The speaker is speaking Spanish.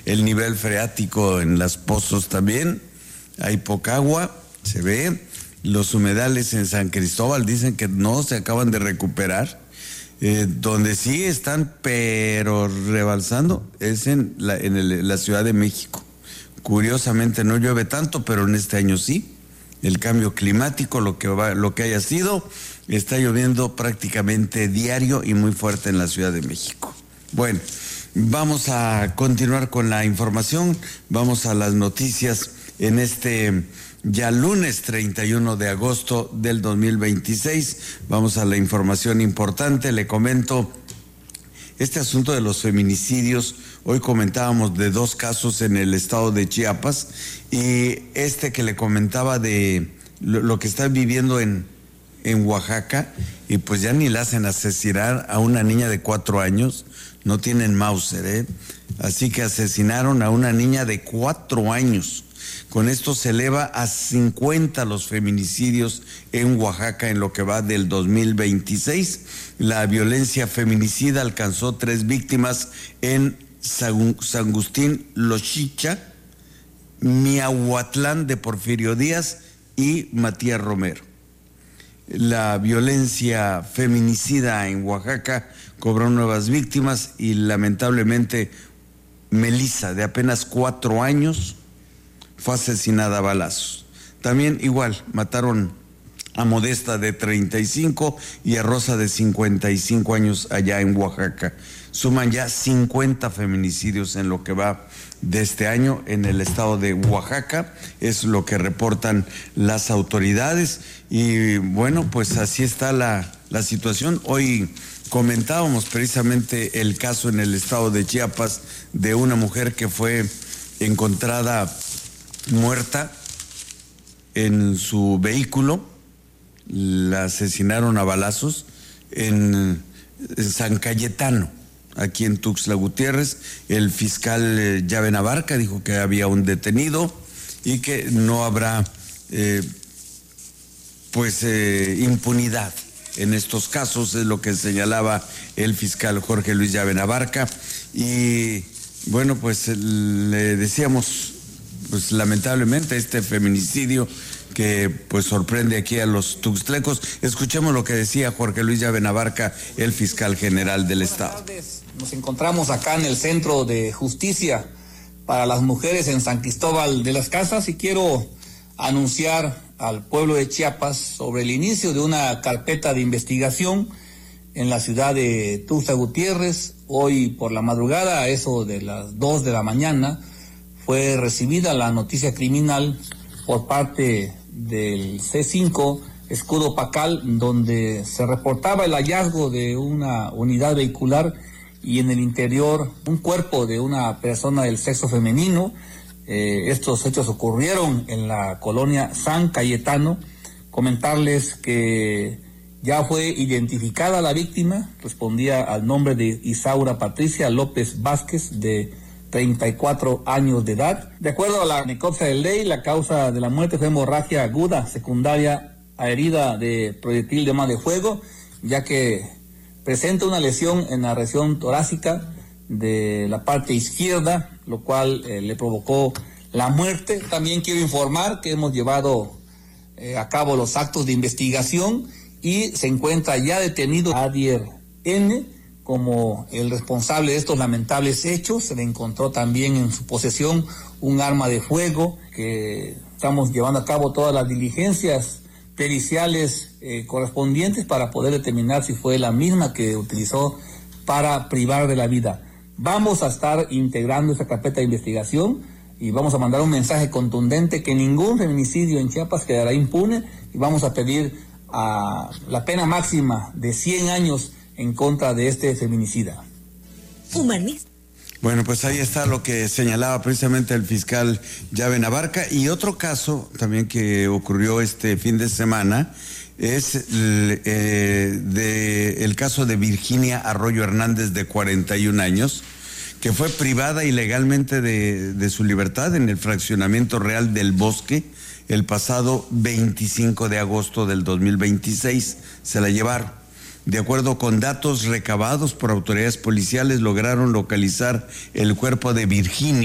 el nivel freático en las pozos también, hay poca agua, se ve. Los humedales en San Cristóbal dicen que no se acaban de recuperar. Donde sí están pero rebalsando es en la Ciudad de México. Curiosamente no llueve tanto, pero en este año sí. El cambio climático, lo que haya sido, está lloviendo prácticamente diario y muy fuerte en la Ciudad de México. Bueno, vamos a continuar con la información, vamos a las noticias en este ya lunes 31 de agosto del 2026. Vamos a la información importante, le comento este asunto de los feminicidios. Hoy comentábamos de 2 casos en el estado de Chiapas y este que le comentaba de lo que están viviendo en Oaxaca, y pues ya ni la hacen asesinar a una niña de 4 años, no tienen Mauser, así que asesinaron a una niña de 4 años. Con esto se eleva a 50 los feminicidios en Oaxaca en lo que va del 2026. La violencia feminicida alcanzó 3 víctimas en San Agustín Lochicha, Miahuatlán de Porfirio Díaz y Matías Romero. La violencia feminicida en Oaxaca cobró nuevas víctimas y lamentablemente Melissa, de apenas 4 años, fue asesinada a balazos. También igual mataron a Modesta de 35 y a Rosa de 55 años allá en Oaxaca. Suman ya 50 feminicidios en lo que va de este año en el estado de Oaxaca, es lo que reportan las autoridades. Y bueno, pues así está la situación. Hoy comentábamos precisamente el caso en el estado de Chiapas de una mujer que fue encontrada muerta en su vehículo, la asesinaron a balazos en San Cayetano, aquí en Tuxtla Gutiérrez. El fiscal Llave Abarca dijo que había un detenido y que no habrá impunidad en estos casos, es lo que señalaba el fiscal Jorge Luis Llave Abarca. Y bueno, pues le decíamos, pues lamentablemente este feminicidio que pues sorprende aquí a los tuxtlecos. Escuchemos lo que decía Jorge Luis Llave Abarca, el fiscal general del estado. Buenas tardes. Nos encontramos acá en el Centro de Justicia para las Mujeres en San Cristóbal de las Casas y quiero anunciar al pueblo de Chiapas sobre el inicio de una carpeta de investigación en la ciudad de Tuxtla Gutiérrez. Hoy por la madrugada, a eso de las 2 de la mañana, fue recibida la noticia criminal por parte del C5 Escudo Pacal, donde se reportaba el hallazgo de una unidad vehicular y en el interior un cuerpo de una persona del sexo femenino. Estos hechos ocurrieron en la colonia San Cayetano. Comentarles que ya fue identificada la víctima, respondía al nombre de Isaura Patricia López Vázquez, de 34 años de edad. De acuerdo a la necropsia de ley, la causa de la muerte fue hemorragia aguda secundaria a herida de proyectil de arma de fuego, ya que presenta una lesión en la región torácica de la parte izquierda, lo cual le provocó la muerte. También quiero informar que hemos llevado a cabo los actos de investigación y se encuentra ya detenido Adier N. como el responsable de estos lamentables hechos. Se le encontró también en su posesión un arma de fuego, que estamos llevando a cabo todas las diligencias periciales correspondientes para poder determinar si fue la misma que utilizó para privar de la vida. Vamos a estar integrando esta carpeta de investigación y vamos a mandar un mensaje contundente que ningún feminicidio en Chiapas quedará impune, y vamos a pedir a la pena máxima de 100 años en contra de este feminicida. Humanista. Bueno, pues ahí está lo que señalaba precisamente el fiscal Llave Abarca. Y otro caso también que ocurrió este fin de semana es el caso de Virginia Arroyo Hernández, de 41 años, que fue privada ilegalmente de su libertad en el fraccionamiento Real del Bosque el pasado 25 de agosto del 2026. Se la llevaron. De acuerdo con datos recabados por autoridades policiales, lograron localizar el cuerpo de Virginia